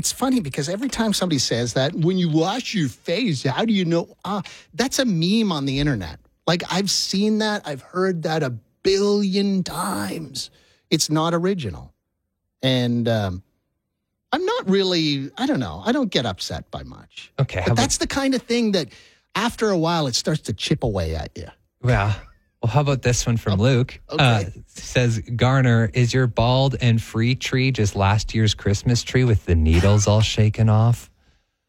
it's funny because every time somebody says that, when you wash your face, how do you know? That's a meme on the internet. Like, I've seen that. I've heard that a billion times. It's not original. And I'm not really, I don't know. I don't get upset by much. Okay. But that's the kind of thing that after a while, it starts to chip away at you. Well, how about this one from Luke? Okay. Says, Garner, is your bald and free tree just last year's Christmas tree with the needles all shaken off?